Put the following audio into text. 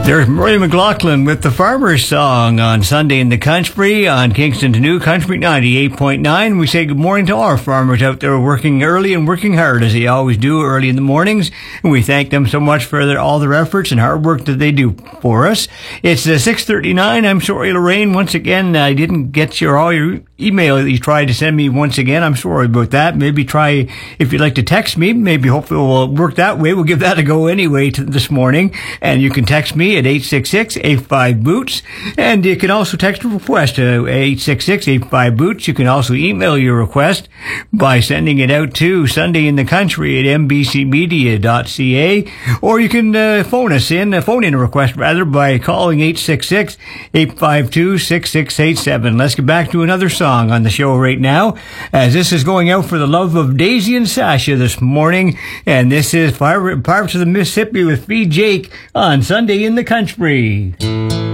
There's Murray McLaughlin with the Farmer's Song on Sunday in the Country on Kingston's New Country 98.9. We say good morning to all our farmers out there working early and working hard as they always do early in the mornings. And we thank them so much for all their efforts and hard work that they do for us. It's 6:39. I'm sorry, Lorraine. Once again, I didn't get all your email that you tried to send me once again. I'm sorry about that. Maybe try, if you'd like to text me, maybe hopefully we'll work that way. We'll give that a go anyway this morning. And you can text me at 866-85-BOOTS. And you can also text a request to 866-85-BOOTS. You can also email your request by sending it out to Sunday in the Country at mbcmedia.ca. Or you can phone in a request by calling 866-852-6687. Let's get back to another song on the show right now, as this is going out for the love of Daisy and Sasha this morning. And this is Pirates of the Mississippi with Feed Jake on Sunday in the Country.